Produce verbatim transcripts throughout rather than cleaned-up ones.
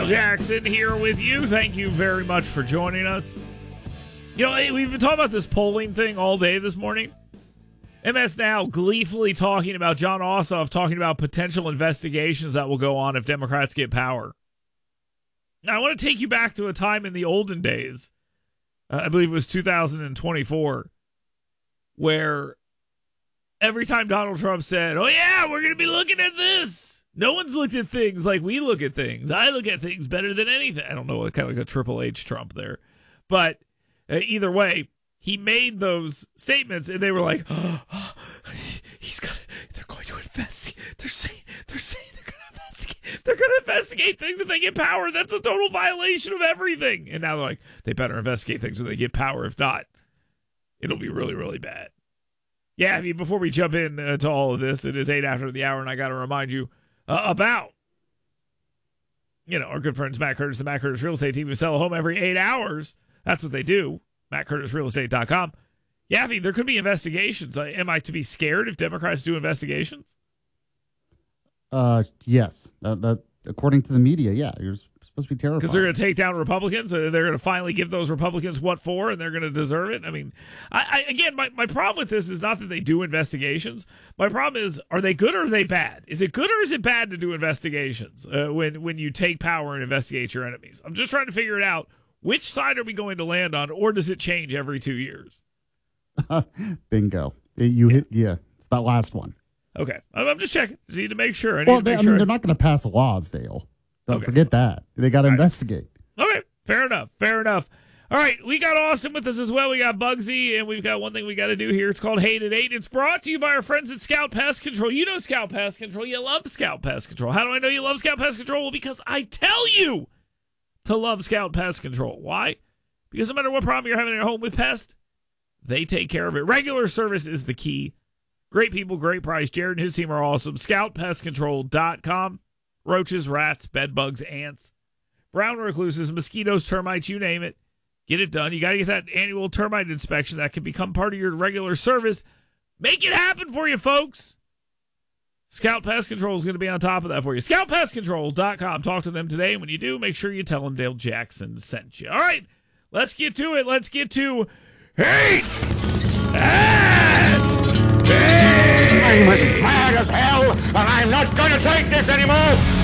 Dale Jackson here with you. Thank you very much for joining us. You know, we've been talking about this polling thing all day this morning. M S Now gleefully talking about John Ossoff talking about potential investigations that will go on if Democrats get power. Now, I want to take you back to a time in the olden days. Uh, I believe it was two thousand twenty-four, where every time Donald Trump said, oh, yeah, we're going to be looking at this. No one's looked at things like we look at things. I look at things better than anything. I don't know, kind of like a Triple H Trump there. But uh, either way, he made those statements, and they were like, oh, oh, he's got. They're going to investigate. They're saying. They're saying they're going to investigate. They're going to investigate things if they get power. That's a total violation of everything. And now they're like, they better investigate things when they get power. If not, it'll be really, really bad. Yeah, I mean, before we jump in uh, to all of this, it is eight after the hour, and I got to remind you uh, about, you know, our good friends Matt Curtis, the Matt Curtis Real Estate team, who sell a home every eight hours. That's what they do. Matt Curtis Real Estate dot com. Yeah, I mean, there could be investigations. Uh, am I to be scared if Democrats do investigations? Uh, yes. Uh, that, according to the media, yeah, you're supposed to be terrified. Because they're going to take down Republicans. Uh, they're going to finally give those Republicans what for, and they're going to deserve it. I mean, I, I again, my, my problem with this is not that they do investigations. My problem is, are they good or are they bad? Is it good or is it bad to do investigations uh, when, when you take power and investigate your enemies? I'm just trying to figure it out. Which side are we going to land on, or does it change every two years? Bingo. You yeah. hit, yeah, it's that last one. Okay. I'm, I'm just checking. Just need to make sure. I well, they, they, make I sure. mean, they're not going to pass laws, Dale. Don't okay. forget that. They got to investigate. Okay. Fair enough. Fair enough. All right. We got Austin with us as well. We got Bugsy, and we've got one thing we got to do here. It's called Hate at eight. It's brought to you by our friends at Scout Pest Control. You know Scout Pest Control. You love Scout Pest Control. How do I know you love Scout Pest Control? Well, because I tell you to love Scout Pest Control. Why? Because no matter what problem you're having in your home with pests, they take care of it. Regular service is the key. Great people, great price. Jared and his team are awesome. Scout Pest Control dot com. Roaches, rats, bed bugs, ants, brown recluses, mosquitoes, termites, you name it. Get it done. You got to get that annual termite inspection that can become part of your regular service. Make it happen for you, folks. Scout Pest Control is going to be on top of that for you. Scout Pest Control dot com. Talk to them today, and when you do, make sure you tell them Dale Jackson sent you. All right. Let's get to it. Let's get to Hate at eight. I'm as mad as hell, and I'm not going to take this anymore.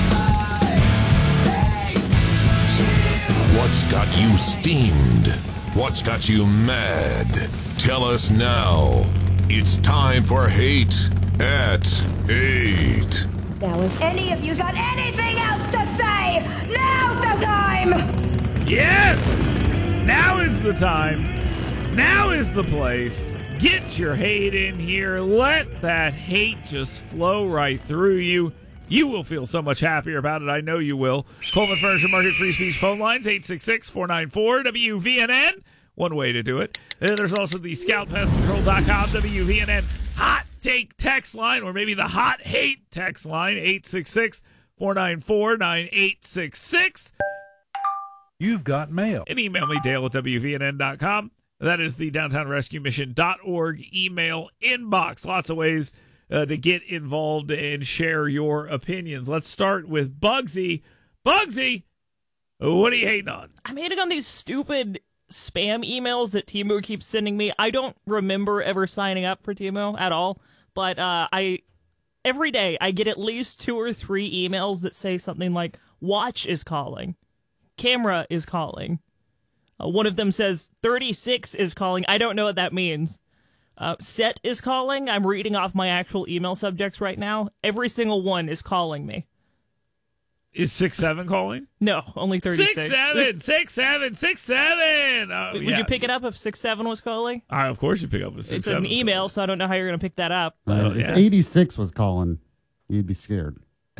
What's got you steamed? What's got you mad? Tell us now. It's time for Hate at eight. Now, if any of you got anything else to say, now's the time! Yes! Now is the time. Now is the place. Get your hate in here. Let that hate just flow right through you. You will feel so much happier about it. I know you will. Coleman Furniture Market Free Speech phone lines, eight six six, four nine four, W V N N. One way to do it. And there's also the Scout Pest Control dot com, W V N N Hot Take text line, or maybe the Hot Hate text line, eight six six, four nine four, nine eight six six. You've got mail. And email me, Dale at W V N N dot com. That is the downtown rescue mission dot org email inbox. Lots of ways uh, to get involved and share your opinions. Let's start with Bugsy. Bugsy, what are you hating on? I'm hating on these stupid spam emails that Temu keeps sending me. I don't remember ever signing up for Temu at all, but uh, I every day I get at least two or three emails that say something like, watch is calling. Camera is calling. Uh, one of them says thirty-six is calling. I don't know what that means. Uh, set is calling. I'm reading off my actual email subjects right now. Every single one is calling me. Is six seven calling? No, only thirty-six. Six seven, six seven, six seven. Oh, Would yeah. you pick it up if six seven was calling? Uh, of course you pick up with six It's seven. an email, so I don't know how you're going to pick that up. Uh, Oh, if yeah. eighty-six was calling, you'd be scared.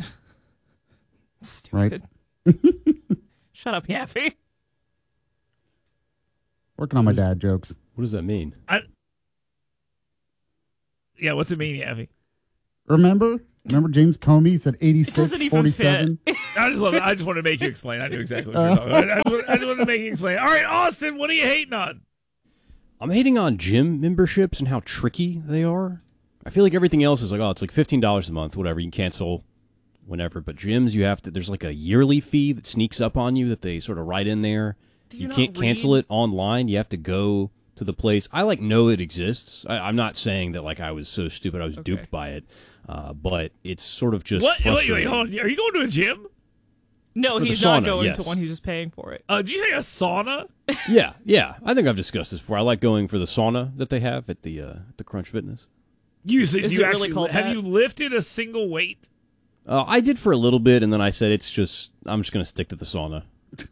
Stupid. Right? Shut up, Yaffy. Working on my dad jokes. What does that mean? I, yeah, what's it mean, Yaffy? Remember? Remember James Comey said It eighty-six, doesn't even forty-seven? I just love it. I just want to make you explain. I knew exactly what you're talking about. I just, want, I just wanted to make you explain. All right, Austin, what are you hating on? I'm hating on gym memberships and how tricky they are. I feel like everything else is like, oh, it's like fifteen dollars a month, whatever. You can cancel whenever. But gyms, you have to. There's like a yearly fee that sneaks up on you that they sort of write in there. Do You you not can't cancel read- it online. You have to go to the place. I like know it exists. I, I'm not saying that like I was so stupid I was Okay. duped by it, uh, but it's sort of just What? Wait, wait, frustrating. hold on. Are you going to a gym? No, For the he's not sauna, going yes. to one. He's just paying for it. Uh, did you say a sauna? Yeah, yeah. I think I've discussed this before. I like going for the sauna that they have at the uh, the Crunch Fitness. You said Is you it really actually called have that? you lifted a single weight? Uh, I did for a little bit, and then I said it's just I'm just going to stick to the sauna.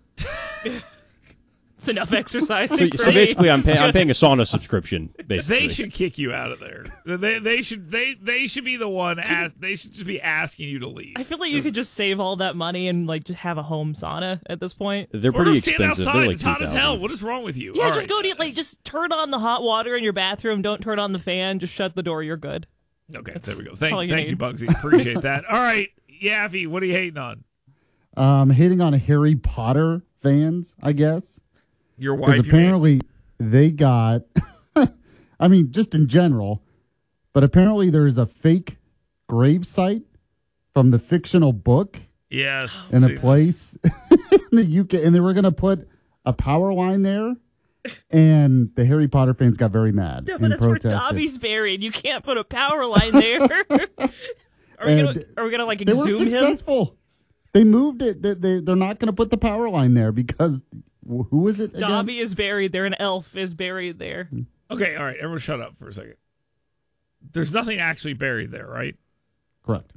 It's enough exercise. So, so basically, I'm, pay, I'm paying a sauna subscription. Basically, They should kick you out of there. They they should they they should be the one. Ask, they should just be asking you to leave. I feel like you could just save all that money and like just have a home sauna at this point. They're Or pretty just stand expensive. outside. They're like It's hot two as hell. thousand. What is wrong with you? Yeah, All just right. go to like just turn on the hot water in your bathroom. Don't turn on the fan. Just shut the door. You're good. Okay, That's- there we go. that's Thank, all you thank you, need. Bugsy. Appreciate that. All right, Yaffy, what are you hating on? Um, hating on Harry Potter fans, I guess. Your wife? Because you mean? apparently they got, I mean, just in general, but apparently there's a fake grave site from the fictional book Yes. in See, a place in the U K, and they were going to put a power line there, and the Harry Potter fans got very mad No, and but that's where protested. Dobby's buried. You can't put a power line there. are we And gonna are we gonna like They were exhume him? successful. They moved it. They, they, they're not going to put the power line there because who is it again? Dobby is buried there. An elf is buried there. Okay, all right, everyone shut up for a second. There's nothing actually buried there, right? Correct.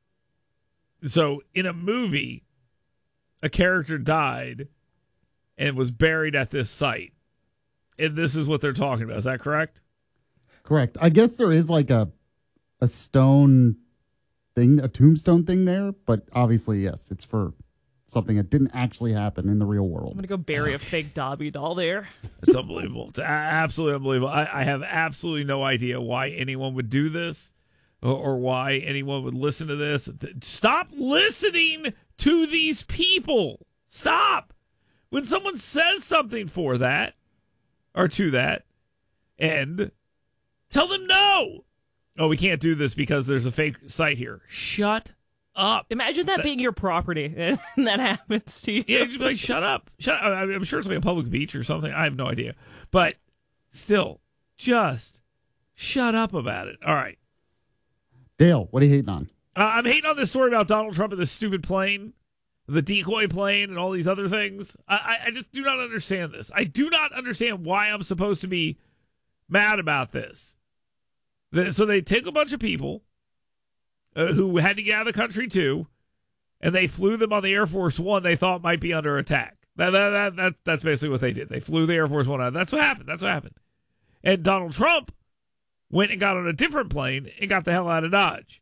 So in a movie, a character died and was buried at this site. And this is what they're talking about. Is that correct? Correct. I guess there is like a a stone thing, a tombstone thing there, but obviously, yes, it's for something that didn't actually happen in the real I'm world. gonna go bury a fake Dobby doll there. It's unbelievable. It's a- absolutely unbelievable. I, I have absolutely no idea why anyone would do this or, or why anyone would listen to this. Th- Stop listening to these people. Stop. When someone says something for that or to that, and tell them no. Oh, we can't do this because there's a fake site here. Shut up. Imagine that, That- being your property and that happens to you. Yeah, just be like, shut up. Shut up. I- I'm sure it's like a public beach or something. I have no idea. But still, just shut up about it. All right. Dale, what are you hating on? Uh, I'm hating on this story about Donald Trump and this stupid plane, the decoy plane, and all these other things. I, I, I just do not understand this. I do not understand why I'm supposed to be mad about this. The- So they take a bunch of people uh, who had to get out of the country too, and they flew them on the Air Force One they thought might be under attack. That, that, that, that, that's basically what they did. They flew the Air Force One out. That's what happened. That's what happened. And Donald Trump went and got on a different plane and got the hell out of Dodge.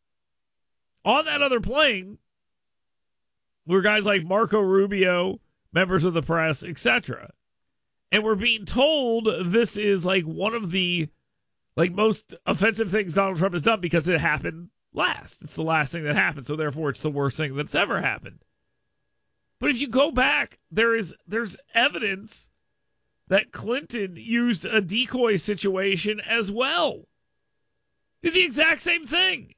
On that other plane were guys like Marco Rubio, members of the press, et cetera. And we're being told this is like one of the like most offensive things Donald Trump has done because it happened last. It's the last thing that happened, so therefore it's the worst thing that's ever happened. But if you go back, there is there's evidence that Clinton used a decoy situation as well. Did the exact same thing.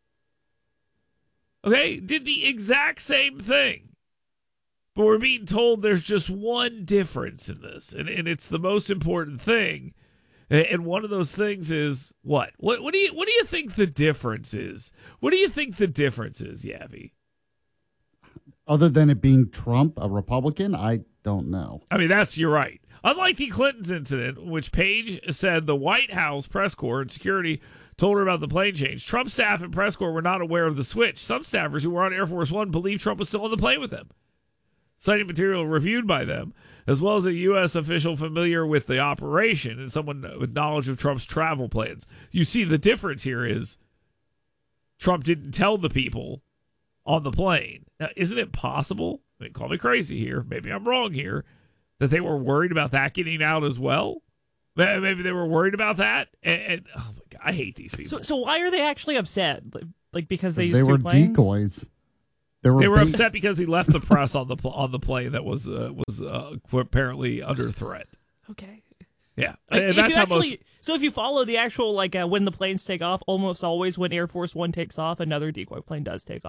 Okay? Did the exact same thing. But we're being told there's just one difference in this, and, and it's the most important thing. And and one of those things is what? What what do you what do you think the difference is? What do you think the difference is, Yavi? Other than it being Trump, a Republican, I don't know. I mean, that's you're right. Unlike the Clintons incident, in which Page said the White House press corps and security told her about the plane change, Trump staff and press corps were not aware of the switch. Some staffers who were on Air Force One believed Trump was still on the plane with them. Citing material reviewed by them, as well as a U S official familiar with the operation and someone with knowledge of Trump's travel plans. You see, the difference here is Trump didn't tell the people on the plane. Now, isn't it possible, I mean, call me crazy here, maybe I'm wrong here, that they were worried about that getting out as well? Maybe they were worried about that? And, and oh my God, I hate these people. So, so why are they actually upset? Like, like because they used They two were planes? decoys. They were, They were bait- upset because he left the press on the pl- on the plane that was uh, was uh, apparently under threat. Okay. Yeah, Like, and if that's you how actually, most. so if you follow the actual like uh, when the planes take off, almost always when Air Force One takes off, another decoy plane does take off.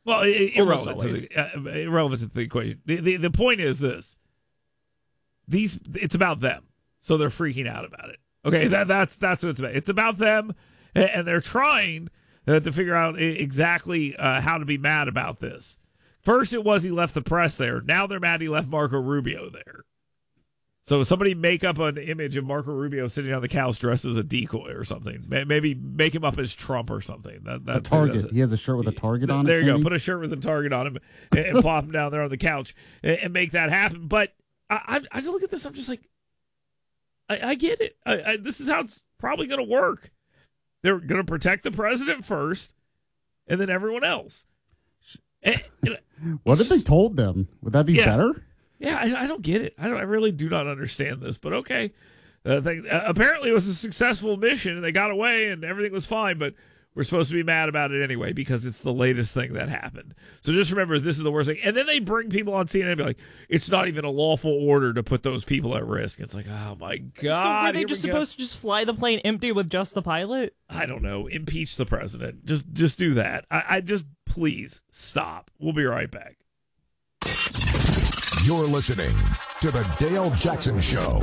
Well, i- irrelevant to, always. the, uh, irrelevant to the equation. The, the the point is this: these it's about them, so they're freaking out about it. Okay, that that's that's what it's about. It's about them, and, and they're trying uh, to figure out exactly uh, how to be mad about this. First, it was he left the press there. Now they're mad he left Marco Rubio there. So somebody make up an image of Marco Rubio sitting on the couch dressed as a decoy or something. Maybe make him up as Trump or something. That, that, A target. He has a shirt with a target on there it. There you maybe? go. Put a shirt with a target on him and, and plop him down there on the couch and, and make that happen. But I, I, I look at this, I'm just like, I, I get it. I, I, this is how it's probably going to work. They're going to protect the president first and then everyone else. And, and What if they told them? Would that be Yeah. better? Yeah, I, I don't get it. I don't. I really do not understand this. But okay, uh, they, uh, apparently it was a successful mission, and they got away, and everything was fine. But we're supposed to be mad about it anyway because it's the latest thing that happened. So just remember, this is the worst thing. And then they bring people on C N N and be like, "It's not even a lawful order to put those people at risk." It's like, oh my god! So were they here just we go. supposed to just fly the plane empty with just the pilot? I don't know. Impeach the president. Just, just do that. I, I just please stop. We'll be right back. You're listening to the Dale Jackson Show.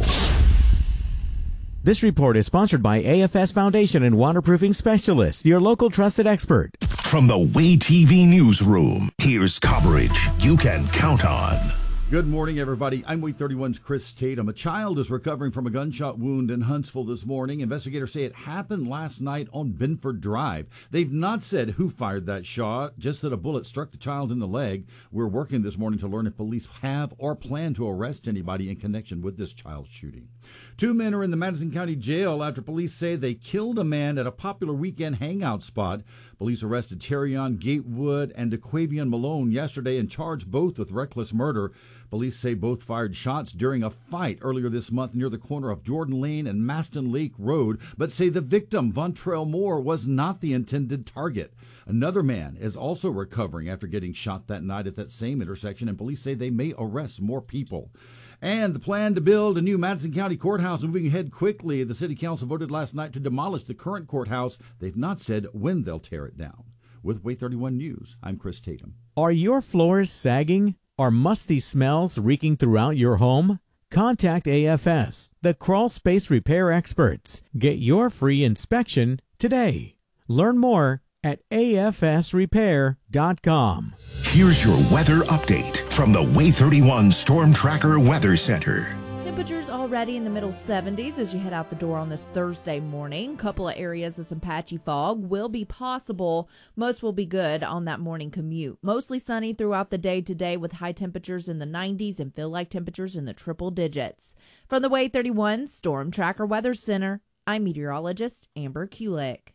This report is sponsored by A F S Foundation and Waterproofing Specialists, your local trusted expert. From the Way T V newsroom, here's coverage you can count on. Good morning, everybody. I'm Wait thirty-one's Chris Tatum. A child is recovering from a gunshot wound in Huntsville this morning. Investigators say it happened last night on Benford Drive. They've not said who fired that shot, just that a bullet struck the child in the leg. We're working this morning to learn if police have or plan to arrest anybody in connection with this child shooting. Two men are in the Madison County Jail after police say they killed a man at a popular weekend hangout spot. Police arrested Terrion Gatewood and DeQuavion Malone yesterday and charged both with reckless murder. Police say both fired shots during a fight earlier this month near the corner of Jordan Lane and Maston Lake Road, but say the victim, Vontrell Moore, was not the intended target. Another man is also recovering after getting shot that night at that same intersection, and police say they may arrest more people. And the plan to build a new Madison County courthouse moving ahead quickly. The city council voted last night to demolish the current courthouse. They've not said when they'll tear it down. With Way thirty-one News, I'm Chris Tatum. Are your floors sagging? Are musty smells reeking throughout your home? Contact A F S, the crawl space repair experts. Get your free inspection today. Learn more at A F S repair dot com. Here's your weather update from the Way thirty-one Storm Tracker Weather Center. Temperatures already in the middle seventies as you head out the door on this Thursday morning. Couple of areas of some patchy fog will be possible. Most will be good on that morning commute. Mostly sunny throughout the day today with high temperatures in the nineties and feel like temperatures in the triple digits. From the Way thirty-one Storm Tracker Weather Center, I'm meteorologist Amber Kulik.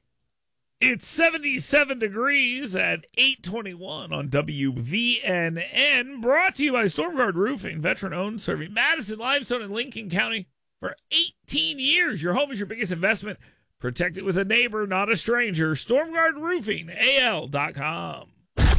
It's seventy-seven degrees at eight twenty-one on W V N N, brought to you by StormGuard Roofing, veteran-owned, serving Madison, Limestone, and Lincoln County for eighteen years. Your home is your biggest investment. Protect it with a neighbor, not a stranger. StormGuard Roofing, A L dot com.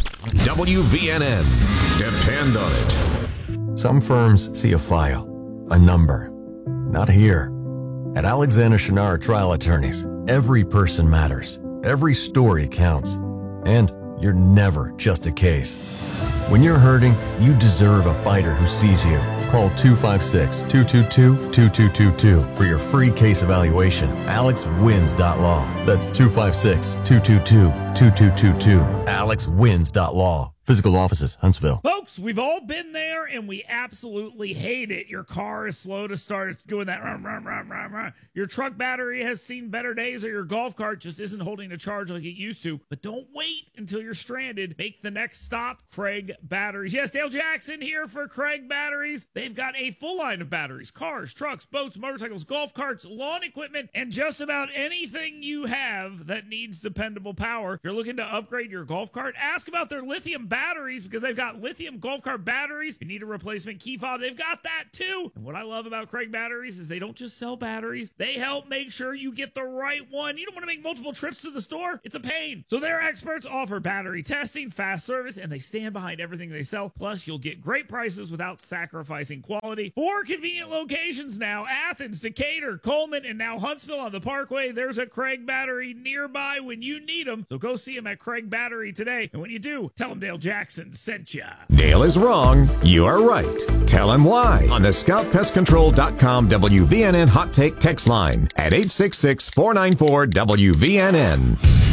W V N N. Depend on it. Some firms see a file, a number. Not here. At Alexander Shinara Trial Attorneys, every person matters. Every story counts. And you're never just a case. When you're hurting, you deserve a fighter who sees you. Call two five six, two two two, two two two two for your free case evaluation. alex wins dot law. That's two five six, two two two, two two two two. alex wins dot law. Physical offices, Huntsville. Folks, we've all been there, and we absolutely hate it. Your car is slow to start. It's doing that. Rah, rah, rah, rah, rah. Your truck battery has seen better days, or your golf cart just isn't holding a charge like it used to. But don't wait until you're stranded. Make the next stop, Craig Batteries. Yes, Dale Jackson here for Craig Batteries. They've got a full line of batteries, cars, trucks, boats, motorcycles, golf carts, lawn equipment, and just about anything you have that needs dependable power. If you're looking to upgrade your golf cart, ask about their lithium battery batteries because they've got lithium golf cart batteries. You need a replacement key fob, they've got that too. And what I love about Craig Batteries is they don't just sell batteries, they help make sure you get the right one. You don't want to make multiple trips to the store, it's a pain. So their experts offer battery testing, fast service, and they stand behind everything they sell. Plus, you'll get great prices without sacrificing quality. Four convenient locations now: Athens, Decatur, Coleman, and now Huntsville on the Parkway. There's a Craig Battery nearby when you need them. So go see them at Craig Battery today. And when you do, tell them Dale Jackson sent ya. Dale is wrong. You are right. Tell him why on the scout pest control dot com W V N N Hot Take text line at eight six six, four nine four, W V N N.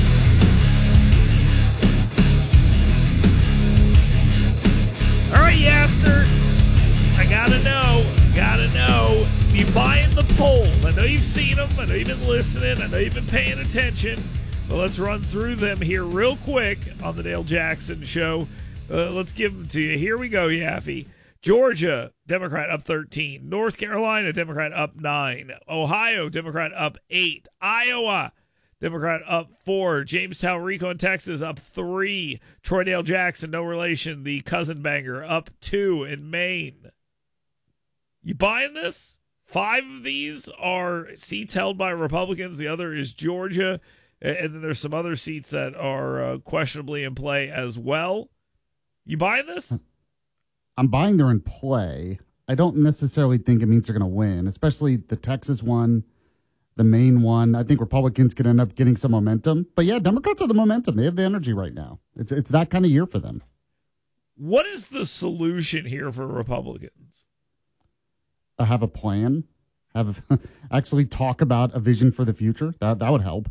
All right, Yapster. I gotta know, gotta know, you buying the polls? I know you've seen them. I know you've been listening. I know you've been paying attention. But let's run through them here real quick on the Dale Jackson Show. Uh, let's give them to you. Here we go, Yaffee. Georgia, Democrat up thirteen. North Carolina, Democrat up nine. Ohio, Democrat up eight. Iowa, Democrat up four. Jamestown, Rico, and Texas up three. Troy Dale Jackson, no relation, the cousin banger, up two. In Maine. You buying this? Five of these are seats held by Republicans. The other is Georgia. And then there's some other seats that are uh, questionably in play as well. You buying this? I'm buying they're in play. I don't necessarily think it means they're going to win, especially the Texas one, the Maine one. I think Republicans could end up getting some momentum. But yeah, Democrats have the momentum. They have the energy right now. It's it's that kind of year for them. What is the solution here for Republicans? Uh, have a plan. Have actually talk about a vision for the future. That that would help.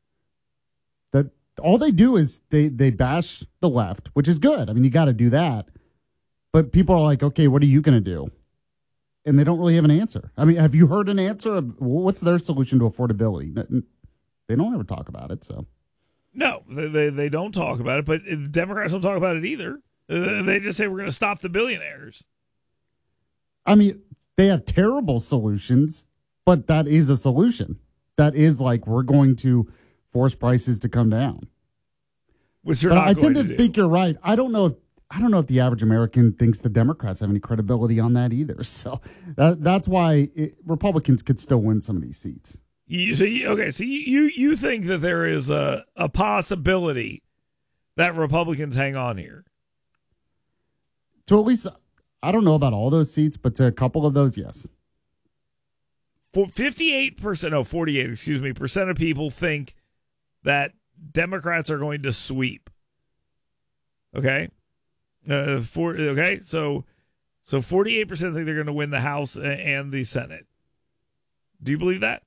That all they do is they they bash the left, which is good. I mean, you got to do that. But people are like, okay, what are you going to do? And they don't really have an answer. I mean, have you heard an answer of what's their solution to affordability? They don't ever talk about it. So no, they they, they don't talk about it. But the Democrats don't talk about it either. Uh, they just say we're going to stop the billionaires. I mean, they have terrible solutions, but that is a solution. That is like we're going to force prices to come down. Which you're but not I going tend to, to think do. You're right. I don't know if I don't know if the average American thinks the Democrats have any credibility on that either. So that that's why it, Republicans could still win some of these seats. You, so you, okay, so you, you you think that there is a a possibility that Republicans hang on here? To at least, I don't know about all those seats, but to a couple of those, yes. For fifty-eight percent, no, forty-eight, excuse me, percent of people think that Democrats are going to sweep. Okay? Uh, for, okay, so so forty-eight percent think they're going to win the House and the Senate. Do you believe that?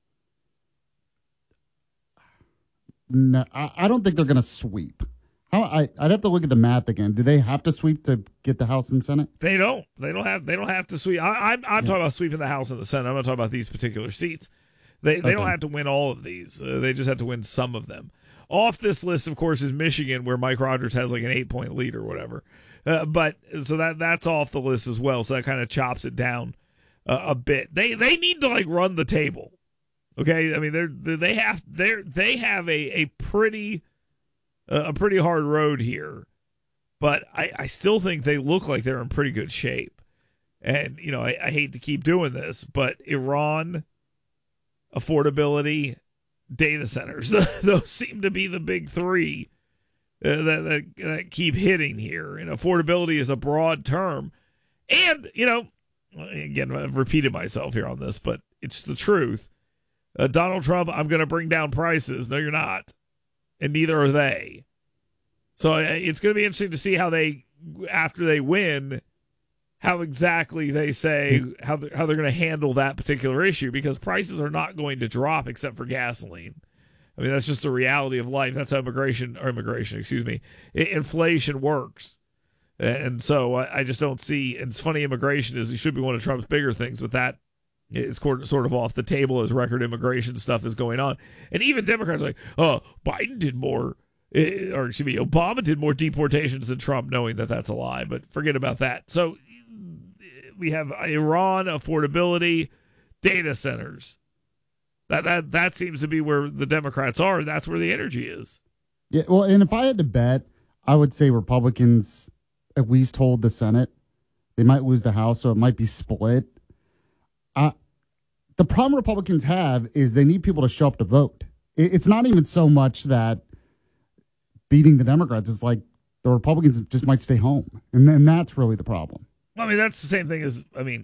No, I, I don't think they're going to sweep. How I I'd have to look at the math again. Do they have to sweep to get the House and Senate? They don't. They don't have. They don't have to sweep. I, I'm I'm yeah. talking about sweeping the House and the Senate. I'm not talking about these particular seats. They they okay. don't have to win all of these. Uh, they just have to win some of them. Off this list, of course, is Michigan, where Mike Rogers has like an eight-point lead or whatever. Uh, but so that that's off the list as well. So that kind of chops it down uh, a bit. They they need to like run the table. Okay, I mean they're, they're they have they they have a a pretty uh, a pretty hard road here, but I I still think they look like they're in pretty good shape. And you know I, I hate to keep doing this, but Iran, affordability, data centers, those seem to be the big three uh, that, that that keep hitting here. And affordability is a broad term, and you know, again, I've repeated myself here on this, but it's the truth. Uh, Donald Trump, I'm going to bring down prices. No, you're not, and neither are they. So uh, it's going to be interesting to see how they, after they win, how exactly they say how they're, how they're going to handle that particular issue, because prices are not going to drop except for gasoline. I mean, that's just the reality of life. That's how immigration, or immigration, excuse me, inflation works. And so I, I just don't see, and it's funny, immigration is, it should be one of Trump's bigger things, but that is sort of off the table as record immigration stuff is going on. And even Democrats are like, oh, Biden did more, or excuse me, Obama did more deportations than Trump, knowing that that's a lie, but forget about that. So we have Iran, affordability, data centers. That that that seems to be where the Democrats are. That's where the energy is. Yeah, well, and if I had to bet, I would say Republicans at least hold the Senate. They might lose the House, so it might be split. Uh, the problem Republicans have is they need people to show up to vote. It, it's not even so much that beating the Democrats. It's like the Republicans just might stay home. And then that's really the problem. I mean, that's the same thing as, I mean,